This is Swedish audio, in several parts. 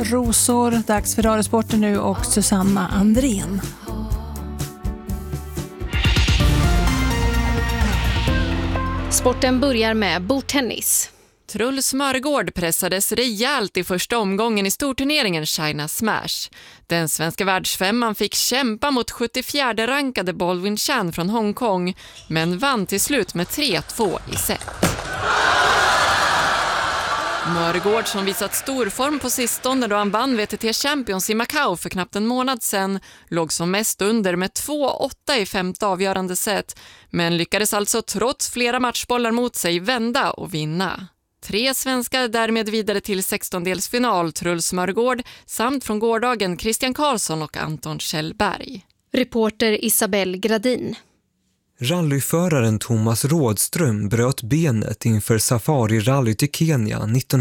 rosor. Dags för Radiosporten nu och Susanna Andrén. Sporten börjar med bordtennis. Truls Mörgård pressades rejält i första omgången i storturneringen China Smash. Den svenska världsfemman fick kämpa mot 74-rankade Baldwin Chan från Hongkong, men vann till slut med 3-2 i set. Mörgård, som visat stor form på sistone då han vann VTT Champions i Macau för knappt en månad sedan, låg som mest under med 2-8 i femte avgörande set, men lyckades alltså trots flera matchbollar mot sig vända och vinna. 3 svenskar därmed vidare till 16-delsfinal, Truls Mörgård samt från gårdagen Christian Karlsson och Anton Kjellberg. Reporter Isabelle Gradin. Rallyföraren Thomas Rådström bröt benet inför Safari-rally till Kenya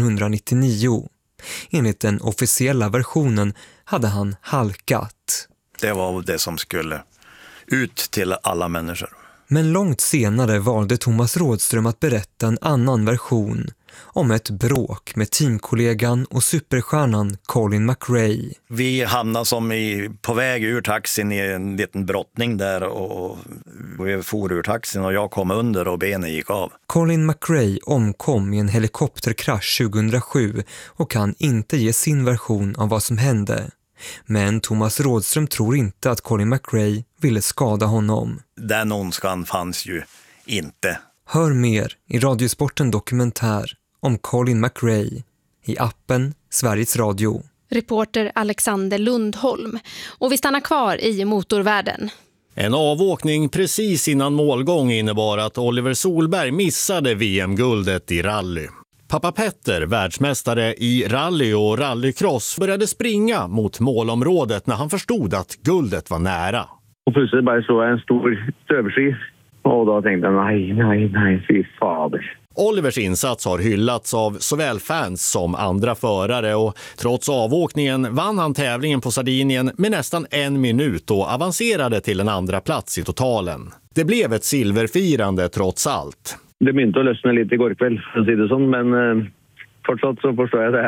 1999. Enligt den officiella versionen hade han halkat. Det var det som skulle ut till alla människor. Men långt senare valde Thomas Rådström att berätta en annan version om ett bråk med teamkollegan och superstjärnan Colin McRae. Vi hamnade på väg ur taxin i en liten brottning där och vi for ur taxin och jag kom under och benen gick av. Colin McRae omkom i en helikopterkrasch 2007 och kan inte ge sin version av vad som hände. Men Thomas Rådström tror inte att Colin McRae ville skada honom. Den ondskan fanns ju inte. Hör mer i Radiosporten dokumentär om Colin McRae i appen Sveriges Radio. Reporter Alexander Lundholm. Och vi stannar kvar i motorvärlden. En avåkning precis innan målgång innebar att Oliver Solberg missade VM-guldet i rally. Pappa Petter, världsmästare i rally och rallycross, började springa mot målområdet när han förstod att guldet var nära. Och plötsligt bara så en stor stövsky och då tänkte jag nej, fy fader. Olivers insats har hyllats av såväl fans som andra förare och trots avåkningen vann han tävlingen på Sardinien med nästan 1 minut och avancerade till en andra plats i totalen. Det blev ett silverfirande trots allt. Det började att lösna lite igår kväll, för att säga det så, men fortsatt så förstår jag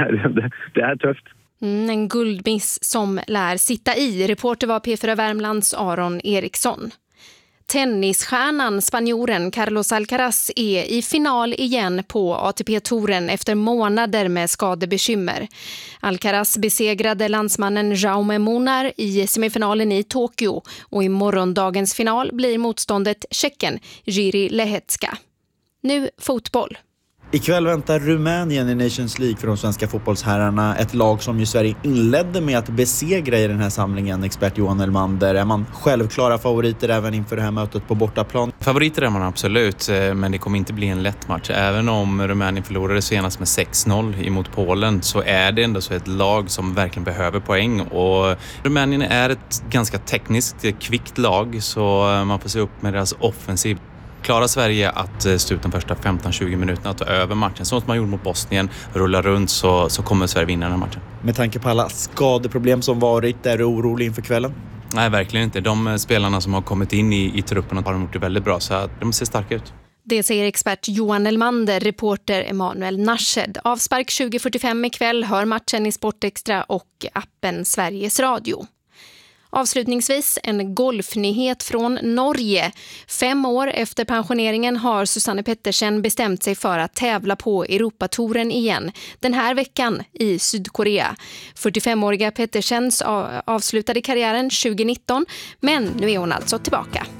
det är tufft. En guldmiss som lär sitta i. Reporter var P4 Värmlands Aron Eriksson. Tennisstjärnan spanjoren Carlos Alcaraz är i final igen på ATP-touren efter månader med skadebekymmer. Alcaraz besegrade landsmannen Jaume Munar i semifinalen i Tokyo och i morgondagens final blir motståndet tjecken Jiří Lehecka. Nu fotboll. Ikväll väntar Rumänien i Nations League för de svenska fotbollsherrarna. Ett lag som ju Sverige inledde med att besegra i den här samlingen, expert Johan Elmander. Är man självklara favoriter även inför det här mötet på bortaplan? Favoriter är man absolut, men det kommer inte bli en lätt match. Även om Rumänien förlorade senast med 6-0 emot Polen så är det ändå så ett lag som verkligen behöver poäng. Och Rumänien är ett ganska tekniskt kvickt lag så man får se upp med deras offensiv. Klarar Sverige att stå ut de första 15-20 minuterna att ta över matchen, så som man gjorde mot Bosnien, rulla runt så kommer Sverige vinna den här matchen. Med tanke på alla skadeproblem som varit, är du orolig inför kvällen? Nej, verkligen inte. De spelarna som har kommit in i truppen har gjort det väldigt bra, så att de ser starka ut. Det säger expert Johan Elmander, reporter Emanuel Narshed. Avspark 20:45 ikväll, hör matchen i Sportextra och appen Sveriges Radio. Avslutningsvis en golfnyhet från Norge. 5 år efter pensioneringen har Susanne Pettersen bestämt sig för att tävla på Europatouren igen. Den här veckan i Sydkorea. 45-åriga Pettersens avslutade karriären 2019, men nu är hon alltså tillbaka.